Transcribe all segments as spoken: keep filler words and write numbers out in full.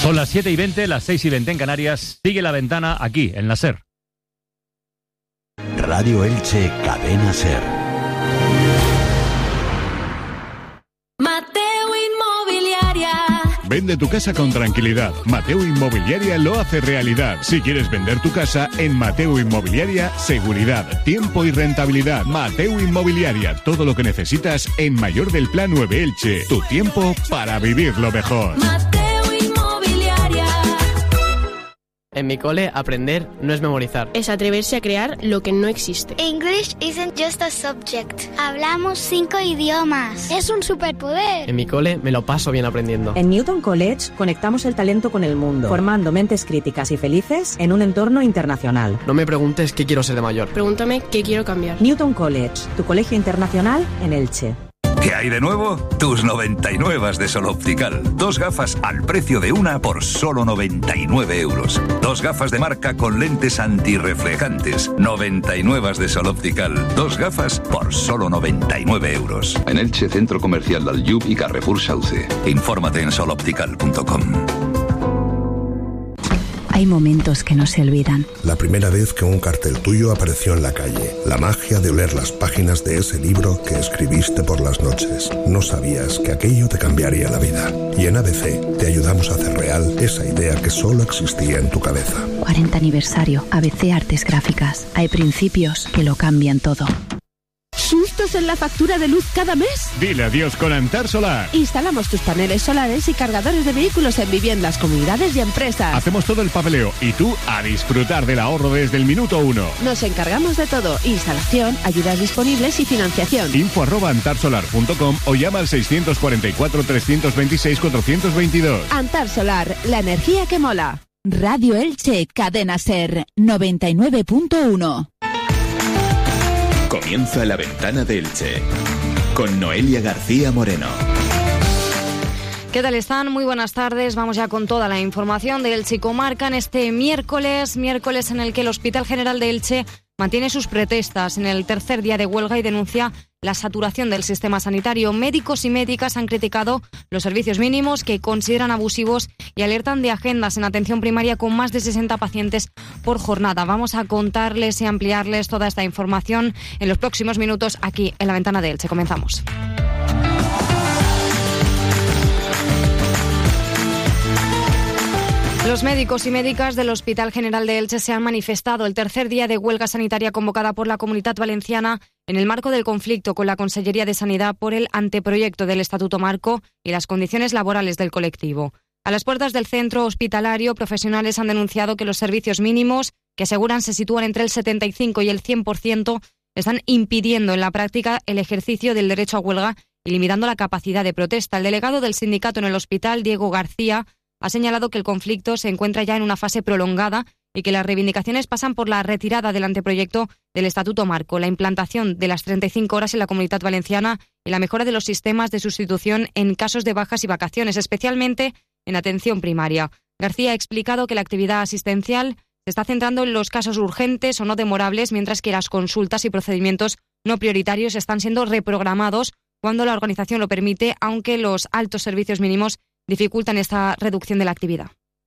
Son las siete y veinte, las seis y veinte en Canarias. Sigue La Ventana aquí, en la SER. Radio Elche, Cadena SER. Mateo Inmobiliaria. Vende tu casa con tranquilidad. Mateo Inmobiliaria lo hace realidad. Si quieres vender tu casa, en Mateo Inmobiliaria, seguridad, tiempo y rentabilidad. Mateo Inmobiliaria, todo lo que necesitas en Mayor del Plan nueve Elche. Tu tiempo para vivirlo mejor. En mi cole, aprender no es memorizar. Es atreverse a crear lo que no existe. English isn't just a subject. Hablamos cinco idiomas. Es un superpoder. En mi cole me lo paso bien aprendiendo. En Newton College conectamos el talento con el mundo, formando mentes críticas y felices en un entorno internacional. No me preguntes qué quiero ser de mayor. Pregúntame qué quiero cambiar. Newton College, tu colegio internacional en Elche. ¿Qué hay de nuevo? Tus noventa y nueve de Sol Optical. Dos gafas al precio de una por solo noventa y nueve euros. Dos gafas de marca con lentes antirreflejantes. noventa y nueve de Sol Optical. Dos gafas por solo noventa y nueve euros. En Elche, Centro Comercial Dalyub y Carrefour Sauce. Infórmate en sol optical punto com. Hay momentos que no se olvidan. La primera vez que un cartel tuyo apareció en la calle. La magia de oler las páginas de ese libro que escribiste por las noches. No sabías que aquello te cambiaría la vida. Y en A B C te ayudamos a hacer real esa idea que solo existía en tu cabeza. cuarenta aniversario. A B C Artes Gráficas. Hay principios que lo cambian todo. ¿Sustos en la factura de luz cada mes? Dile adiós con Antar Solar. Instalamos tus paneles solares y cargadores de vehículos en viviendas, comunidades y empresas. Hacemos todo el papeleo y tú a disfrutar del ahorro desde el minuto uno. Nos encargamos de todo: instalación, ayudas disponibles y financiación. Info arroba antarsolar punto com o llama al seiscientos cuarenta y cuatro, trescientos veintiséis, cuatrocientos veintidós. Antar Solar, la energía que mola. Radio Elche, Cadena SER, noventa y nueve punto uno. Comienza La Ventana de Elche, con Noelia García Moreno. ¿Qué tal están? Muy buenas tardes. Vamos ya con toda la información de Elche y Comarca en este miércoles, miércoles en el que el Hospital General de Elche mantiene sus protestas en el tercer día de huelga y denuncia la saturación del sistema sanitario. Médicos y médicas han criticado los servicios mínimos que consideran abusivos y alertan de agendas en atención primaria con más de sesenta pacientes por jornada. Vamos a contarles y ampliarles toda esta información en los próximos minutos aquí en La Ventana de Elche. Comenzamos. Los médicos y médicas del Hospital General de Elche se han manifestado el tercer día de huelga sanitaria convocada por la Comunitat Valenciana en el marco del conflicto con la Consellería de Sanidad por el anteproyecto del Estatuto Marco y las condiciones laborales del colectivo. A las puertas del centro hospitalario, profesionales han denunciado que los servicios mínimos, que aseguran se sitúan entre el setenta y cinco y el cien por ciento, están impidiendo en la práctica el ejercicio del derecho a huelga y limitando la capacidad de protesta. El delegado del sindicato en el hospital, Diego García, ha señalado que el conflicto se encuentra ya en una fase prolongada y que las reivindicaciones pasan por la retirada del anteproyecto del Estatuto Marco, la implantación de las treinta y cinco horas en la Comunitat Valenciana y la mejora de los sistemas de sustitución en casos de bajas y vacaciones, especialmente en atención primaria. García ha explicado que la actividad asistencial se está centrando en los casos urgentes o no demorables, mientras que las consultas y procedimientos no prioritarios están siendo reprogramados cuando la organización lo permite, aunque los altos servicios mínimos dificultan esta reducción de la actividad.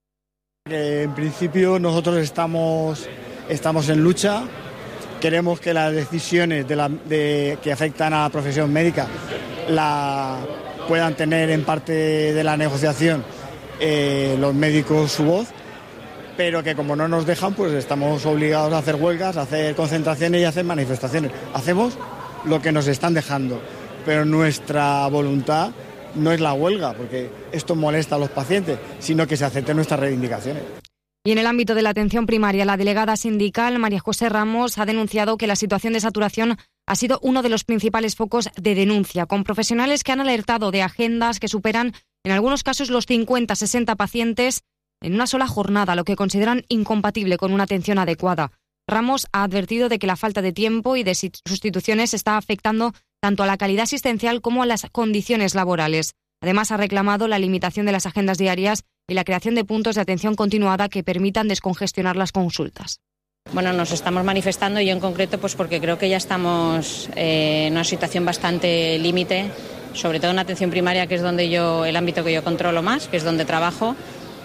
En principio nosotros estamos, estamos en lucha. Queremos que las decisiones de la, de, que afectan a la profesión médica la puedan tener en parte de la negociación eh, los médicos su voz, pero que como no nos dejan, pues estamos obligados a hacer huelgas, a hacer concentraciones y a hacer manifestaciones. Hacemos lo que nos están dejando, pero nuestra voluntad no es la huelga, porque esto molesta a los pacientes, sino que se acepten nuestras reivindicaciones. Y en el ámbito de la atención primaria, la delegada sindical María José Ramos ha denunciado que la situación de saturación ha sido uno de los principales focos de denuncia, con profesionales que han alertado de agendas que superan en algunos casos los cincuenta a sesenta pacientes en una sola jornada, lo que consideran incompatible con una atención adecuada. Ramos ha advertido de que la falta de tiempo y de sustituciones está afectando tanto a la calidad asistencial como a las condiciones laborales. Además, ha reclamado la limitación de las agendas diarias y la creación de puntos de atención continuada que permitan descongestionar las consultas. Bueno, nos estamos manifestando y yo en concreto pues porque creo que ya estamos eh, en una situación bastante límite, sobre todo en atención primaria, que es donde yo, el ámbito que yo controlo más, que es donde trabajo.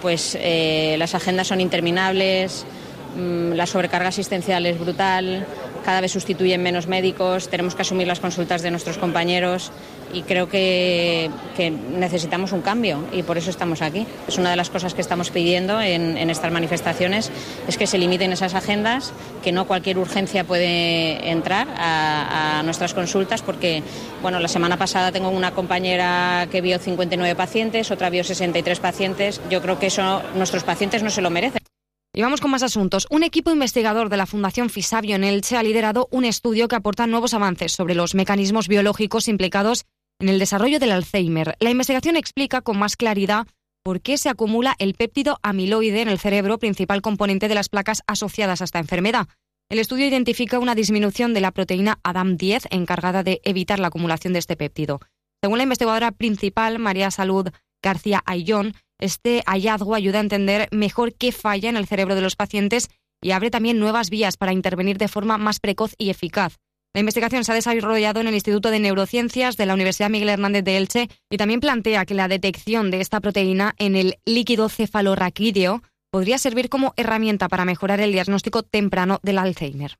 pues eh, las agendas son interminables, mmm, la sobrecarga asistencial es brutal, cada vez sustituyen menos médicos, tenemos que asumir las consultas de nuestros compañeros y creo que, que necesitamos un cambio y por eso estamos aquí. Es una de las cosas que estamos pidiendo en, en estas manifestaciones, es que se limiten esas agendas, que no cualquier urgencia puede entrar a, a nuestras consultas, porque bueno, la semana pasada tengo una compañera que vio cincuenta y nueve pacientes, otra vio sesenta y tres pacientes. Yo creo que eso nuestros pacientes no se lo merecen. Y vamos con más asuntos. Un equipo investigador de la Fundación Fisabio en Elche ha liderado un estudio que aporta nuevos avances sobre los mecanismos biológicos implicados en el desarrollo del Alzheimer. La investigación explica con más claridad por qué se acumula el péptido amiloide en el cerebro, principal componente de las placas asociadas a esta enfermedad. El estudio identifica una disminución de la proteína A D A M diez encargada de evitar la acumulación de este péptido. Según la investigadora principal, María Salud García Ayllón, este hallazgo ayuda a entender mejor qué falla en el cerebro de los pacientes y abre también nuevas vías para intervenir de forma más precoz y eficaz. La investigación se ha desarrollado en el Instituto de Neurociencias de la Universidad Miguel Hernández de Elche y también plantea que la detección de esta proteína en el líquido cefalorraquídeo podría servir como herramienta para mejorar el diagnóstico temprano del Alzheimer.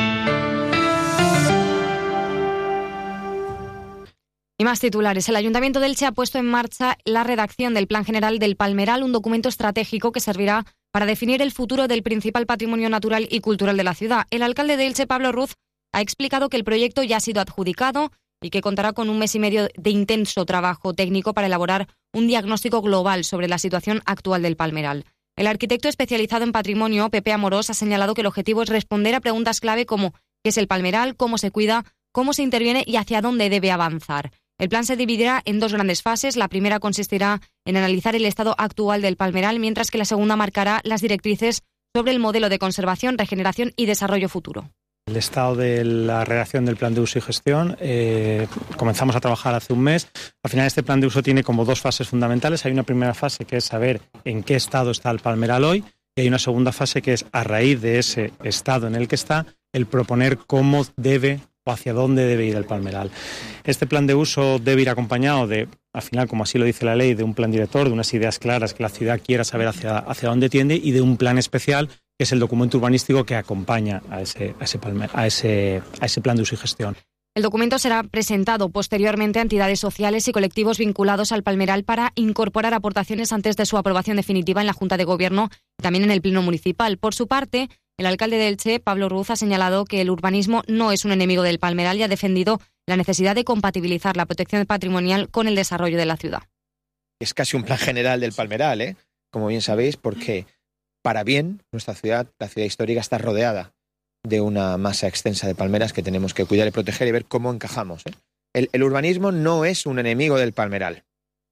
Y más titulares. El Ayuntamiento de Elche ha puesto en marcha la redacción del Plan General del Palmeral, un documento estratégico que servirá para definir el futuro del principal patrimonio natural y cultural de la ciudad. El alcalde de Elche, Pablo Ruz, ha explicado que el proyecto ya ha sido adjudicado y que contará con un mes y medio de intenso trabajo técnico para elaborar un diagnóstico global sobre la situación actual del Palmeral. El arquitecto especializado en patrimonio, Pepe Amorós, ha señalado que el objetivo es responder a preguntas clave como ¿qué es el Palmeral?, cómo se cuida, cómo se interviene y hacia dónde debe avanzar. El plan se dividirá en dos grandes fases. La primera consistirá en analizar el estado actual del Palmeral, mientras que la segunda marcará las directrices sobre el modelo de conservación, regeneración y desarrollo futuro. El estado de la redacción del plan de uso y gestión, eh, comenzamos a trabajar hace un mes. Al final este plan de uso tiene como dos fases fundamentales. Hay una primera fase que es saber en qué estado está el Palmeral hoy y hay una segunda fase que es, a raíz de ese estado en el que está, el proponer cómo debe o hacia dónde debe ir el Palmeral. Este plan de uso debe ir acompañado de, al final, como así lo dice la ley, de un plan director, de unas ideas claras que la ciudad quiera saber hacia, hacia dónde tiende y de un plan especial que es el documento urbanístico que acompaña a ese, a ese, palmer, a ese, a ese plan de uso y gestión. El documento será presentado posteriormente a entidades sociales y colectivos vinculados al Palmeral para incorporar aportaciones antes de su aprobación definitiva en la Junta de Gobierno y también en el Pleno Municipal. Por su parte, el alcalde de Elche, Pablo Ruz, ha señalado que el urbanismo no es un enemigo del Palmeral y ha defendido la necesidad de compatibilizar la protección patrimonial con el desarrollo de la ciudad. Es casi un plan general del Palmeral, ¿eh? Como bien sabéis, porque para bien nuestra ciudad, la ciudad histórica, está rodeada de una masa extensa de palmeras que tenemos que cuidar y proteger y ver cómo encajamos, ¿eh? El, el urbanismo no es un enemigo del Palmeral.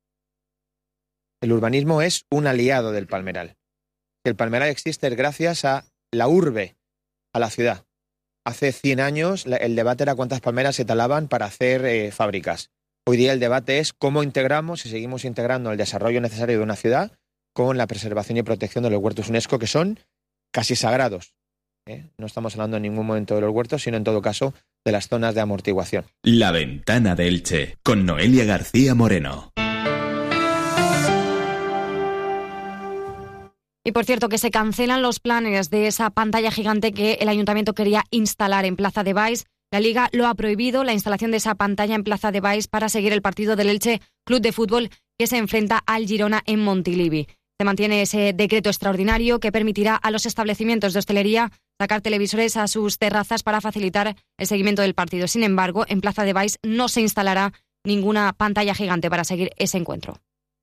El urbanismo es un aliado del Palmeral. El Palmeral existe gracias a la urbe, a la ciudad. Hace cien años el debate era cuántas palmeras se talaban para hacer eh, fábricas. Hoy día el debate es cómo integramos y seguimos integrando el desarrollo necesario de una ciudad con la preservación y protección de los huertos UNESCO, que son casi sagrados. ¿eh? No estamos hablando en ningún momento de los huertos, sino en todo caso de las zonas de amortiguación. La Ventana de Elche, con Noelia García Moreno. Y por cierto, que se cancelan los planes de esa pantalla gigante que el ayuntamiento quería instalar en Plaza de Baix. La Liga lo ha prohibido, la instalación de esa pantalla en Plaza de Baix, para seguir el partido del Elche Club de Fútbol que se enfrenta al Girona en Montilivi. Se mantiene ese decreto extraordinario que permitirá a los establecimientos de hostelería sacar televisores a sus terrazas para facilitar el seguimiento del partido. Sin embargo, en Plaza de Baix no se instalará ninguna pantalla gigante para seguir ese encuentro.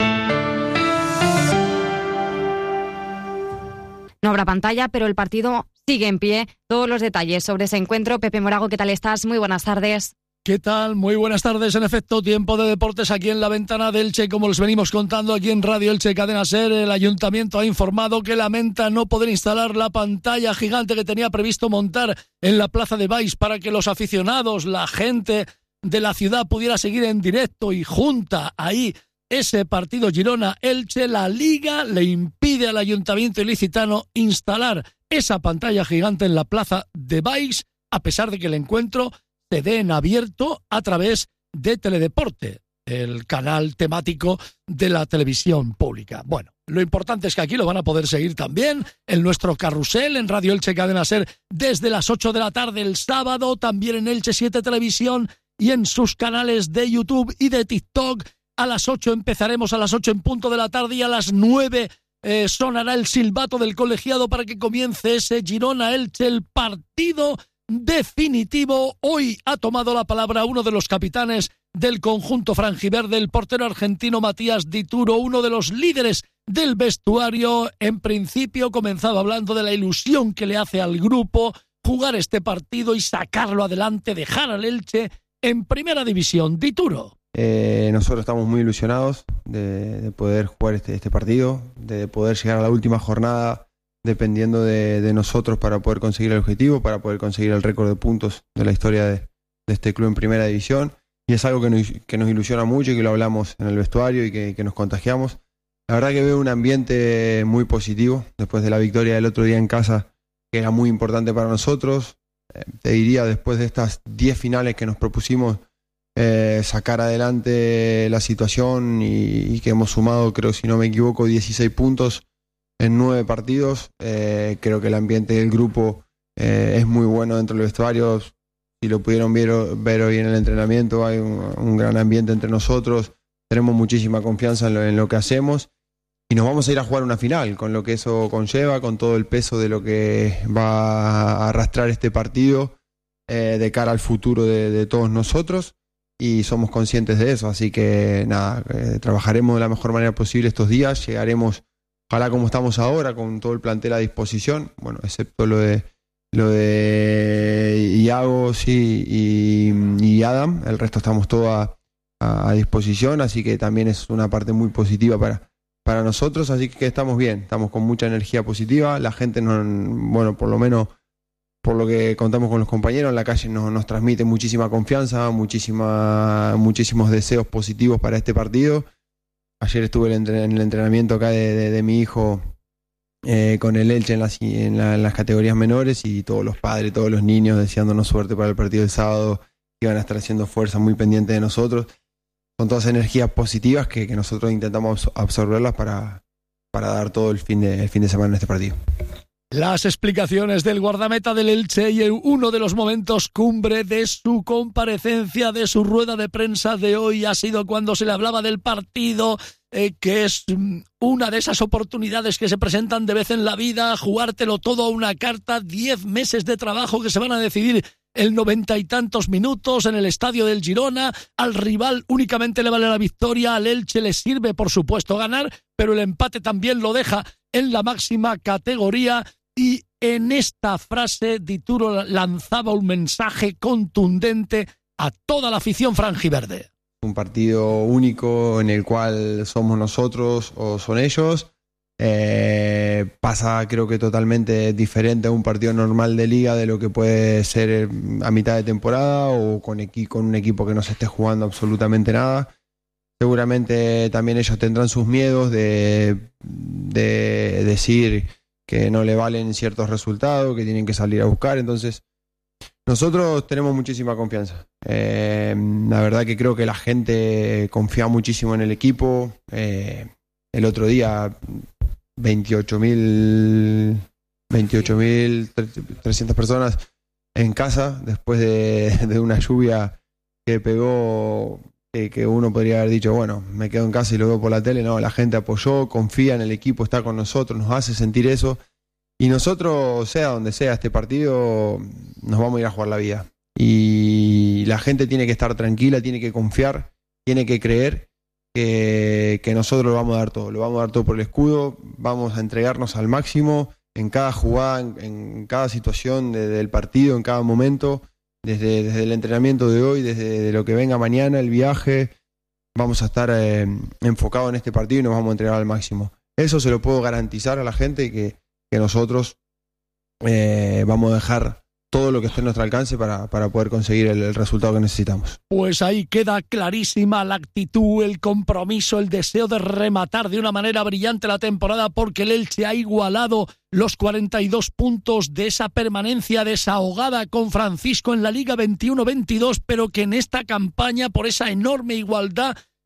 No habrá pantalla, pero el partido sigue en pie. Todos los detalles sobre ese encuentro. Pepe Morago, ¿qué tal estás? Muy buenas tardes. ¿Qué tal? Muy buenas tardes. En efecto, tiempo de deportes aquí en la Ventana de Elche. Como les venimos contando aquí en Radio Elche Cadena Ser, el ayuntamiento ha informado que lamenta no poder instalar la pantalla gigante que tenía previsto montar en la Plaza de Baix para que los aficionados, la gente de la ciudad pudiera seguir en directo y junta ahí ese partido Girona-Elche. La Liga le impide al ayuntamiento ilicitano instalar esa pantalla gigante en la Plaza de Baix, a pesar de que el encuentro se dé en abierto a través de Teledeporte. el canal temático de la televisión pública. Bueno, lo importante es que aquí lo van a poder seguir también en nuestro carrusel, en Radio Elche Cadena SER, desde las ocho de la tarde el sábado, también en Elche siete Televisión y en sus canales de YouTube y de TikTok. A las ocho empezaremos, a las ocho en punto de la tarde, y a las nueve eh, sonará el silbato del colegiado para que comience ese Girona-Elche, el partido definitivo. Hoy ha tomado la palabra uno de los capitanes del conjunto franjiverde, el portero argentino Matías Dituro, uno de los líderes del vestuario. En principio comenzaba hablando de la ilusión que le hace al grupo jugar este partido y sacarlo adelante, dejar al Elche en primera división. Dituro. Eh, nosotros estamos muy ilusionados de, de poder jugar este, este partido, de poder llegar a la última jornada dependiendo de, de nosotros para poder conseguir el objetivo, para poder conseguir el récord de puntos de la historia de, de este club en primera división. Y es algo que nos, que nos ilusiona mucho y que lo hablamos en el vestuario y que, que nos contagiamos. La verdad que veo un ambiente muy positivo después de la victoria del otro día en casa, que era muy importante para nosotros. Eh, te diría, después de estas diez finales que nos propusimos, eh, sacar adelante la situación y, y que hemos sumado, creo, si no me equivoco, dieciséis puntos en nueve partidos. Eh, creo que el ambiente del grupo eh, es muy bueno dentro del vestuario. Si lo pudieron ver, ver hoy en el entrenamiento, hay un, un gran ambiente entre nosotros, tenemos muchísima confianza en lo, en lo que hacemos y nos vamos a ir a jugar una final, con lo que eso conlleva, con todo el peso de lo que va a arrastrar este partido eh, de cara al futuro de, de todos nosotros, y somos conscientes de eso, así que nada, eh, trabajaremos de la mejor manera posible estos días, llegaremos, ojalá como estamos ahora, con todo el plantel a disposición, bueno, excepto lo de Lo de Iago, sí, y, y Adam, el resto estamos todos a, a, a disposición, así que también es una parte muy positiva para, para nosotros, así que estamos bien, estamos con mucha energía positiva, la gente, nos, bueno, por lo menos por lo que contamos con los compañeros en la calle, nos, nos transmite muchísima confianza, muchísima, muchísimos deseos positivos para este partido. Ayer estuve en el entrenamiento acá de, de, de mi hijo, Eh, con el Elche en las, en, la, en las categorías menores, y todos los padres, todos los niños deseándonos suerte para el partido del sábado, que iban a estar haciendo fuerza, muy pendientes de nosotros. Son todas energías positivas que, que nosotros intentamos absorberlas para, para dar todo el fin de, el fin de semana en este partido. Las explicaciones del guardameta del Elche y uno de los momentos cumbre de su comparecencia, de su rueda de prensa de hoy, ha sido cuando se le hablaba del partido, eh, que es una de esas oportunidades que se presentan de vez en la vida, jugártelo todo a una carta, diez meses de trabajo que se van a decidir en noventa y tantos minutos en el estadio del Girona. Al rival únicamente le vale la victoria, al Elche le sirve por supuesto ganar, pero el empate también lo deja en la máxima categoría. Y en esta frase Dituro lanzaba un mensaje contundente a toda la afición franjiverde. Un partido único en el cual somos nosotros o son ellos. Eh, pasa creo que totalmente diferente a un partido normal de liga de lo que puede ser a mitad de temporada o con, equi- con un equipo que no se esté jugando absolutamente nada. Seguramente también ellos tendrán sus miedos de, de decir que no le valen ciertos resultados, que tienen que salir a buscar. Entonces nosotros tenemos muchísima confianza. Eh, la verdad que creo que la gente confía muchísimo en el equipo. Eh, el otro día veintiocho mil trescientas personas en casa después de, de una lluvia que pegó, que, que uno podría haber dicho, bueno, me quedo en casa y lo veo por la tele. No, la gente apoyó, confía en el equipo, está con nosotros, nos hace sentir eso. Y nosotros, sea donde sea este partido, nos vamos a ir a jugar la vida. Y la gente tiene que estar tranquila, tiene que confiar, tiene que creer que, que nosotros lo vamos a dar todo. Lo vamos a dar todo por el escudo, vamos a entregarnos al máximo en cada jugada, en, en cada situación de, del partido, en cada momento, desde, desde el entrenamiento de hoy, desde lo que venga mañana, el viaje. Vamos a estar eh, enfocados en este partido y nos vamos a entregar al máximo. Eso se lo puedo garantizar a la gente, que que nosotros eh, vamos a dejar todo lo que esté en nuestro alcance para, para poder conseguir el, el resultado que necesitamos. Pues ahí queda clarísima la actitud, el compromiso, el deseo de rematar de una manera brillante la temporada, porque el Elche ha igualado los cuarenta y dos puntos de esa permanencia desahogada con Francisco en la Liga veintiuno veintidós, pero que en esta campaña, por esa enorme igualdad,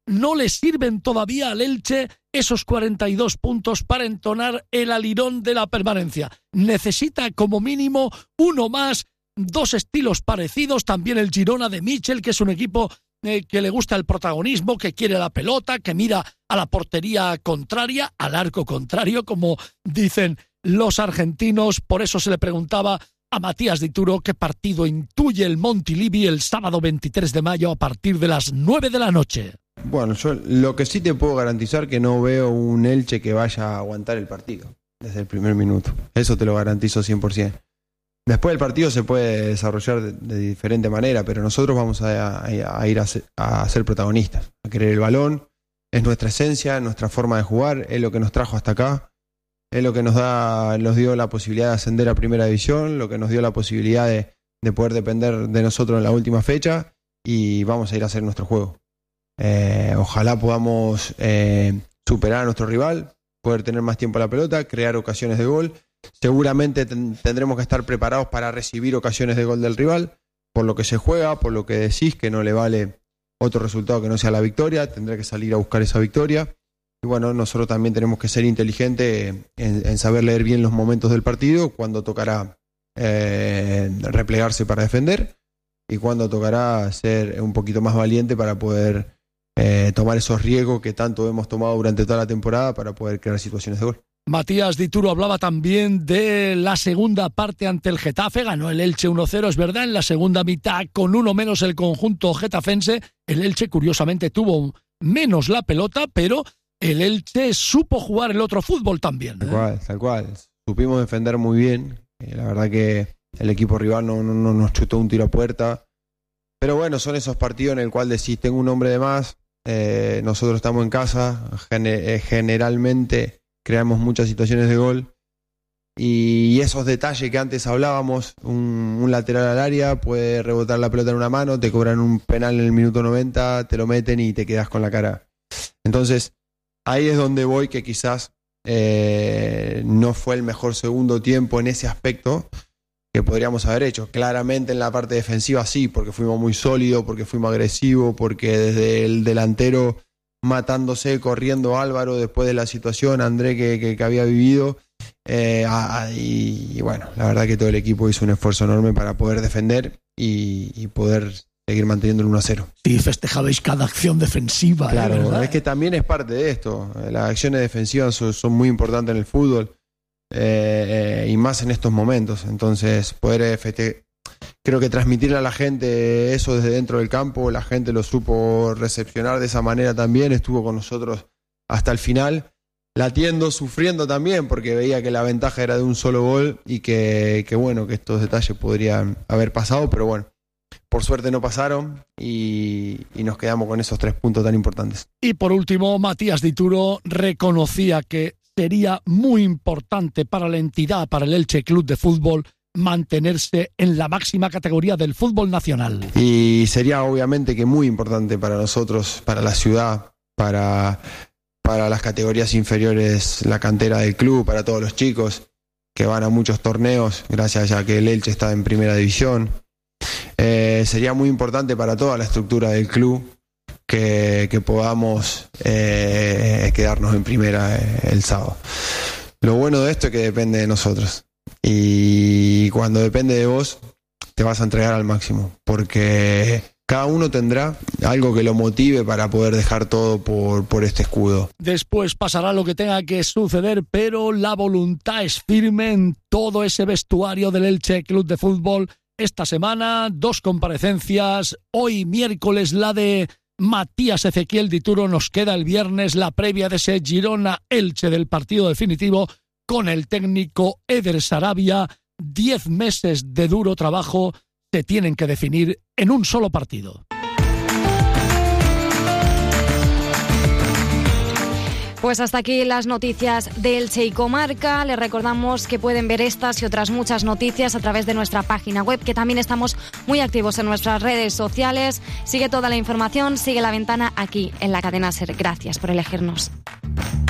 no le sirven todavía al Elche esos cuarenta y dos puntos para entonar el alirón de la permanencia. Necesita como mínimo uno más, dos estilos parecidos, también el Girona de Michel, que es un equipo eh, que le gusta el protagonismo, que quiere la pelota, que mira a la portería contraria, al arco contrario, como dicen los argentinos. Por eso se le preguntaba a Matías Dituro qué partido intuye el Montilivi el sábado veintitrés de mayo a partir de las nueve de la noche. Bueno, yo lo que sí te puedo garantizar que no veo un Elche que vaya a aguantar el partido desde el primer minuto. Eso te lo garantizo cien por ciento. Después el partido se puede desarrollar de, de diferente manera, pero nosotros vamos a, a, a ir a ser, a ser protagonistas, a querer el balón. Es nuestra esencia, nuestra forma de jugar, es lo que nos trajo hasta acá. Es lo que nos da, nos dio la posibilidad de ascender a Primera División, lo que nos dio la posibilidad de, de poder depender de nosotros en la última fecha, y vamos a ir a hacer nuestro juego. Eh, ojalá podamos eh, superar a nuestro rival, poder tener más tiempo a la pelota, crear ocasiones de gol. Seguramente ten, tendremos que estar preparados para recibir ocasiones de gol del rival, por lo que se juega, por lo que decís que no le vale otro resultado que no sea la victoria, tendrá que salir a buscar esa victoria. Y bueno, nosotros también tenemos que ser inteligentes en, en saber leer bien los momentos del partido, cuando tocará eh, replegarse para defender y cuando tocará ser un poquito más valiente para poder eh, tomar esos riesgos que tanto hemos tomado durante toda la temporada para poder crear situaciones de gol. Matías Dituro hablaba también de la segunda parte ante el Getafe. Ganó el Elche uno cero, es verdad, en la segunda mitad con uno menos el conjunto getafense. El Elche curiosamente tuvo menos la pelota, pero el Elche supo jugar el otro fútbol también, ¿eh? Tal cual, tal cual. Supimos defender muy bien. Eh, la verdad que el equipo rival no, no, no nos chutó un tiro a puerta. Pero bueno, son esos partidos en el cual decís, tengo un hombre de más, eh, nosotros estamos en casa, gene- generalmente creamos muchas situaciones de gol. Y esos detalles que antes hablábamos, un, un lateral al área, puede rebotar la pelota en una mano, te cobran un penal en el minuto noventa, te lo meten y te quedas con la cara. Entonces, ahí es donde voy, que quizás eh, no fue el mejor segundo tiempo en ese aspecto que podríamos haber hecho. Claramente en la parte defensiva sí, porque fuimos muy sólidos, porque fuimos agresivos, porque desde el delantero matándose, corriendo Álvaro después de la situación, André que, que, que había vivido, eh, a, a, y, y bueno, la verdad que todo el equipo hizo un esfuerzo enorme para poder defender y, y poder seguir manteniendo el uno a cero. Sí, festejabais cada acción defensiva. Claro, ¿eh? ¿Verdad? Es que también es parte de esto. Las acciones defensivas son, son muy importantes en el fútbol, eh, eh, y más en estos momentos. Entonces, poder festejar, creo que transmitirle a la gente eso desde dentro del campo, la gente lo supo recepcionar de esa manera también, estuvo con nosotros hasta el final, latiendo, sufriendo también, porque veía que la ventaja era de un solo gol y que, que bueno, que estos detalles podrían haber pasado, pero bueno, por suerte no pasaron y, y nos quedamos con esos tres puntos tan importantes. Y por último, Matías Dituro reconocía que sería muy importante para la entidad, para el Elche Club de Fútbol, mantenerse en la máxima categoría del fútbol nacional. Y sería obviamente que muy importante para nosotros, para la ciudad, para, para las categorías inferiores, la cantera del club, para todos los chicos que van a muchos torneos, gracias a que el Elche está en primera división. Eh, sería muy importante para toda la estructura del club que, que podamos eh, quedarnos en primera eh, el sábado. Lo bueno de esto es que depende de nosotros. Y cuando depende de vos, te vas a entregar al máximo, porque cada uno tendrá algo que lo motive para poder dejar todo por, por este escudo. Después pasará lo que tenga que suceder, pero la voluntad es firme en todo ese vestuario del Elche Club de Fútbol. Esta semana, dos comparecencias. Hoy, miércoles, la de Matías Ezequiel Dituro. Nos queda el viernes la previa de ese Girona-Elche del partido definitivo con el técnico Eder Sarabia. Diez meses de duro trabajo se tienen que definir en un solo partido. Pues hasta aquí las noticias de Elche y Comarca. Les recordamos que pueden ver estas y otras muchas noticias a través de nuestra página web, que también estamos muy activos en nuestras redes sociales. Sigue toda la información, sigue La Ventana aquí en la cadena SER. Gracias por elegirnos.